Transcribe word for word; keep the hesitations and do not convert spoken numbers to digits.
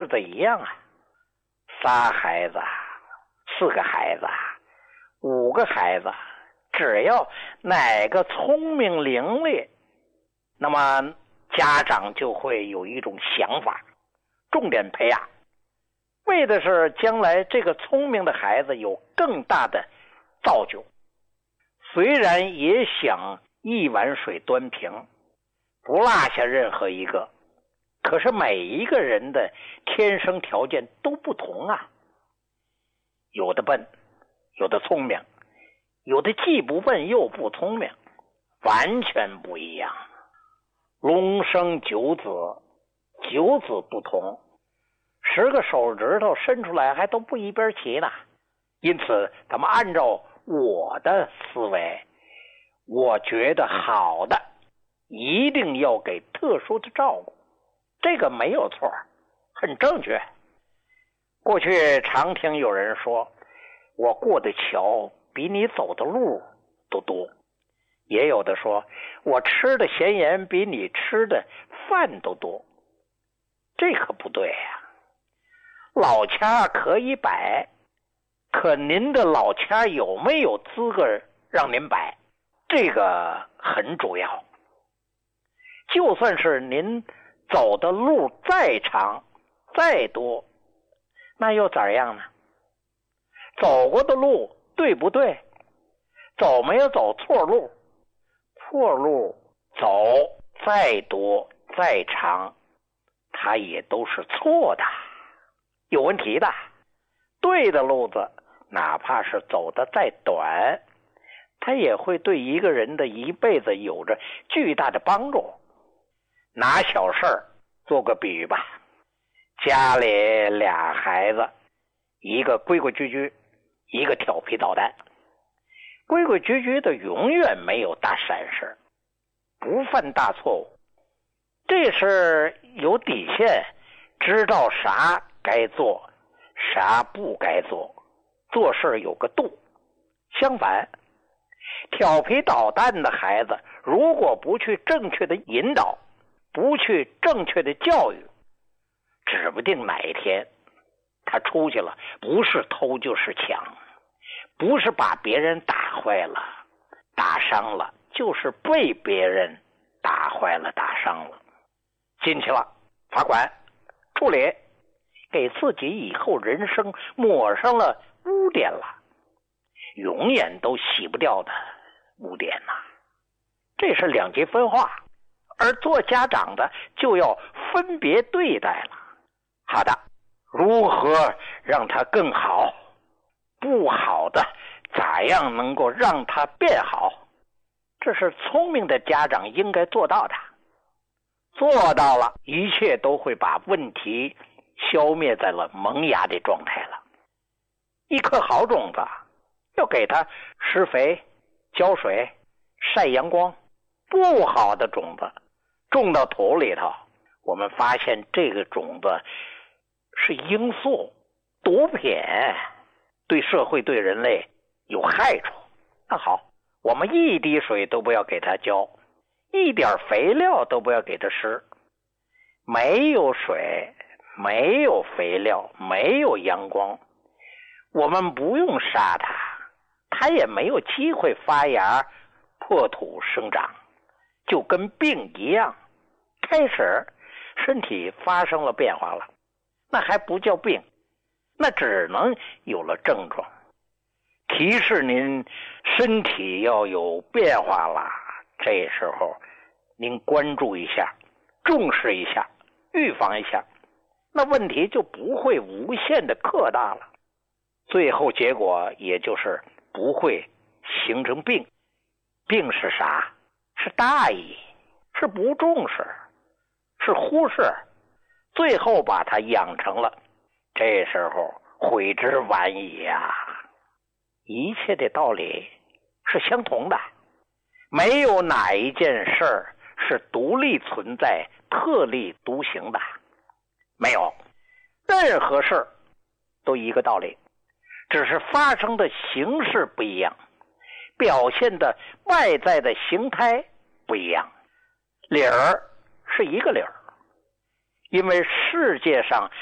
子一样啊，仨孩子，四个孩子，五个孩子，只要哪个聪明伶俐，那么家长就会有一种想法，重点培养，为的是将来这个聪明的孩子有更大的造就。虽然也想一碗水端平，不落下任何一个，可是每一个人的天生条件都不同啊，有的笨，有的聪明，有的既不笨又不聪明，完全不一样。龙生九子，九子不同，十个手指头伸出来还都不一边齐呢。因此咱们按照我的思维，我觉得好的一定要给特殊的照顾，这个没有错，很正确。过去常听有人说，我过的桥比你走的路都多，也有的说我吃的咸盐比你吃的饭都多，这可不对呀、啊。老掐可以摆，可您的老掐有没有资格让您摆，这个很主要。就算是您走的路再长再多，那又怎样呢？走过的路对不对？走没有走错路？错路走再多再长，它也都是错的，有问题的。对的路子哪怕是走得再短，它也会对一个人的一辈子有着巨大的帮助。拿小事儿做个比喻吧，家里俩孩子，一个规规矩矩，一个调皮捣蛋。规规矩矩的永远没有大闪失，不犯大错误，这是有底线，知道啥该做，啥不该做，做事有个度。相反，调皮捣蛋的孩子如果不去正确的引导，不去正确的教育，指不定哪一天他出去了，不是偷就是抢，不是把别人打坏了打伤了，就是被别人打坏了打伤了，进去了罚款处理，给自己以后人生抹上了污点了，永远都洗不掉的污点呐、啊。这是两极分化，而做家长的就要分别对待了。好的，如何让它更好？不好的咋样能够让它变好？这是聪明的家长应该做到的。做到了，一切都会把问题消灭在了萌芽的状态了。一颗好种子要给它施肥、浇水、晒阳光，不好的种子种到土里头，我们发现这个种子是罂粟、毒品，对社会对人类有害处。那好，我们一滴水都不要给它浇，一点肥料都不要给它施。没有水，没有肥料，没有阳光，我们不用杀它，它也没有机会发芽破土生长，就跟病一样，开始身体发生了变化了，那还不叫病，那只能有了症状，提示您身体要有变化了。这时候您关注一下，重视一下，预防一下，那问题就不会无限的扩大了，最后结果也就是不会形成病。病是啥？是大意，是不重视，是忽视，最后把它养成了，这时候悔之晚矣呀！一切的道理是相同的，没有哪一件事儿是独立存在、特立独行的，没有，任何事都一个道理，只是发生的形式不一样，表现的外在的形态不一样，理儿是一个理儿。因为世界上